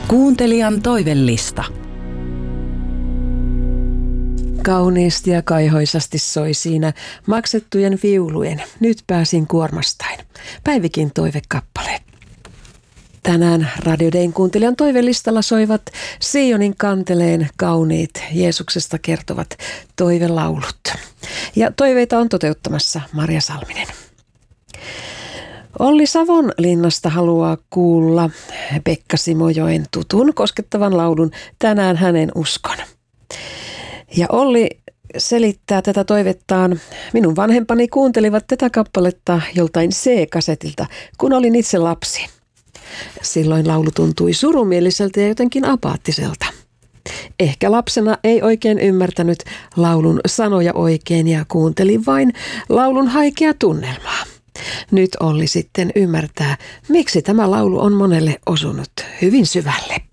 Kuuntelijan toivellista. Kauniisti ja kaihoisasti soi siinä maksettujen viulujen Nyt pääsin kuormastain. Päivikin toivekappale. Tänään Radio Dayn kuuntelijan toivellistalla soivat Sionin kanteleen kauniit Jeesuksesta kertovat toivelaulut. Ja toiveita on toteuttamassa Marja Salminen. Olli Savonlinnasta haluaa kuulla Pekka Simojoen tutun koskettavan laulun Tänään hänen uskon. Ja Olli selittää tätä toivettaan. Minun vanhempani kuuntelivat tätä kappaletta joltain C-kasetilta, kun olin itse lapsi. Silloin laulu tuntui surumieliseltä ja jotenkin apaattiselta. Ehkä lapsena ei oikein ymmärtänyt laulun sanoja oikein ja kuunteli vain laulun haikea tunnelmaa. Nyt Olli sitten ymmärtää, miksi tämä laulu on monelle osunut hyvin syvälle.